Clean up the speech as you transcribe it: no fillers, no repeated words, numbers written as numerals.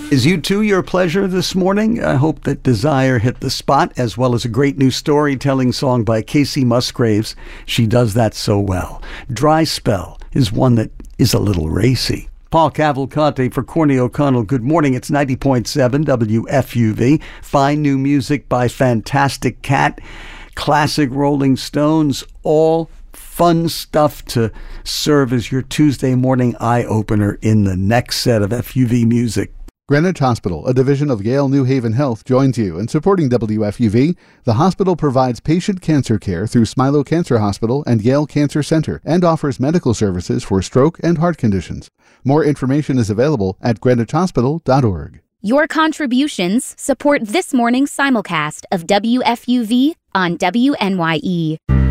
Is U2 your pleasure this morning? I hope that Desire hit the spot, as well as a great new storytelling song by Casey Musgraves. She does that so well. Dry Spell is one that is a little racy. Paul Cavalcante for Courtney O'Connell. Good morning. It's 90.7 WFUV. Fine new music by Fantastic Cat, classic Rolling Stones, all fun stuff to serve as your Tuesday morning eye-opener in the next set of FUV music. Greenwich Hospital, a division of Yale New Haven Health, joins you in supporting WFUV. The hospital provides patient cancer care through Smilow Cancer Hospital and Yale Cancer Center and offers medical services for stroke and heart conditions. More information is available at greenwichhospital.org. Your contributions support this morning's simulcast of WFUV on WNYE.